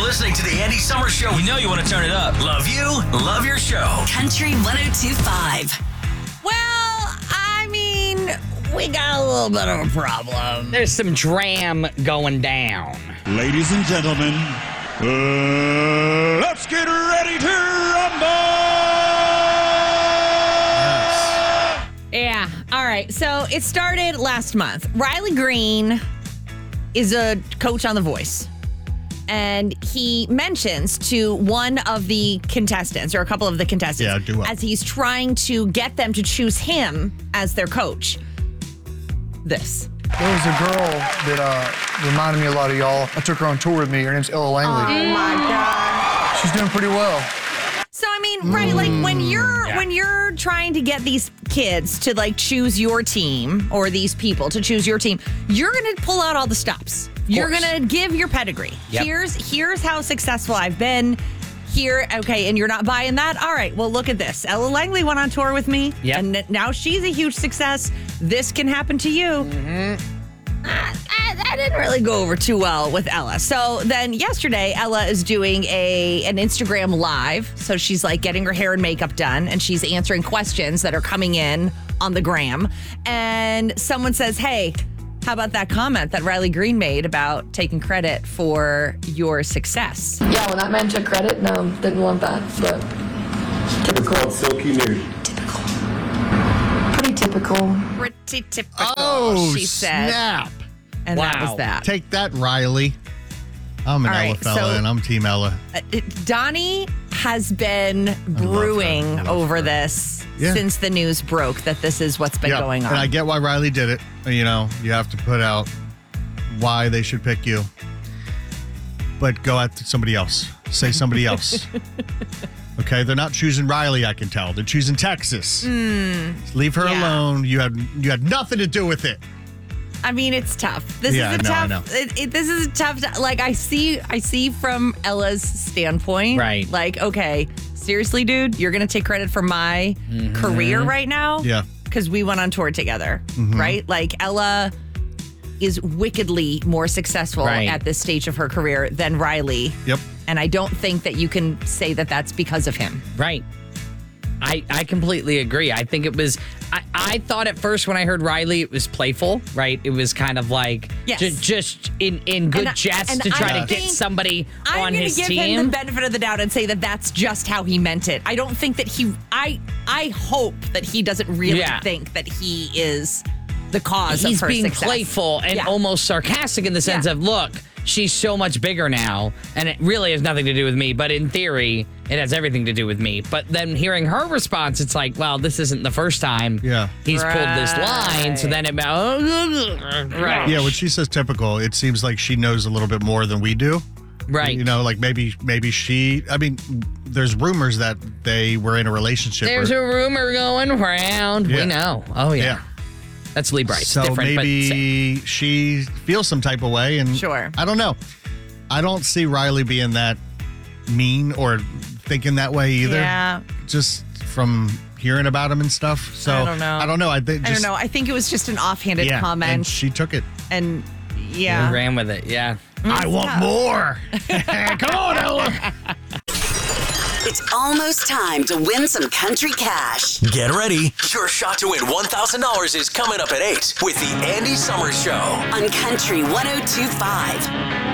listening to the Andy Summers Show. You know you want to turn it up. Love you, love your show. Country 102.5. Well, I mean, we got a little bit of a problem. There's some dram going down. Ladies and gentlemen, let's get ready to rumble! Yeah. All right. So it started last month. Riley Green is a coach on The Voice. And he mentions to one of the contestants, or a couple of the contestants, as he's trying to get them to choose him as their coach. This. There was a girl that reminded me a lot of y'all. I took her on tour with me. Her name's Ella Langley. Oh, my God. She's doing pretty well. So, I mean, right, like when you're trying to get these kids to like choose your team, or these people to choose your team, you're going to pull out all the stops. You're going to give your pedigree. Yep. Here's how successful I've been. Here, okay, and you're not buying that? All right, well, look at this. Ella Langley went on tour with me, and now she's a huge success. This can happen to you. Mm-hmm. That didn't really go over too well with Ella. So then yesterday, Ella is doing an Instagram live. So she's like getting her hair and makeup done, and she's answering questions that are coming in on the gram. And someone says, hey, how about that comment that Riley Green made about taking credit for your success? Yeah, when that man took credit, no, didn't want that, but typical. Silky nude. Typical. Pretty typical. Pretty typical, she said. Snap. And that was that. Take that, Riley. I'm an All Ella right, fella, and I'm Team Ella. Donnie has been brewing over this since the news broke that this is what's been going on. And I get why Riley did it. You know, you have to put out why they should pick you. But go at somebody else. Say somebody else. Okay, they're not choosing Riley, I can tell. They're choosing Texas. Leave her alone. You had nothing to do with it. I mean, it's tough. This is a tough. This is a tough. Like I see from Ella's standpoint. Right. Like, okay, seriously, dude, you're gonna take credit for my career right now. Yeah. Because we went on tour together, right? Like Ella is wickedly more successful at this stage of her career than Riley. Yep. And I don't think that you can say that that's because of him. Right. I completely agree. I think it was, I thought at first when I heard Riley, it was playful, right? It was kind of like just in good jest to try to get somebody on his team. I'm going to give him the benefit of the doubt and say that that's just how he meant it. I don't think that I hope that he doesn't really think that he is the cause of her success. He's being playful and almost sarcastic in the sense of, look, she's so much bigger now, and it really has nothing to do with me, but in theory, it has everything to do with me. But then hearing her response, it's like, well, this isn't the first time he's pulled this line, so then it... Right. Yeah, when she says typical, it seems like she knows a little bit more than we do. Right. You know, like maybe she... I mean, there's rumors that they were in a relationship. There's a rumor going around. Yeah. We know. Oh, yeah. That's Lee Bright. So different, maybe she feels some type of way, and I don't know. I don't see Riley being that mean or thinking that way either. Yeah. Just from hearing about him and stuff. So I don't know. I don't know. I don't know. I think it was just an offhanded comment. And she took it. And He ran with it. Yeah. I want more. Come on, Ella. It's almost time to win some country cash. Get ready. Your shot to win $1,000 is coming up at 8 with the Andy Summers Show On Country 102.5.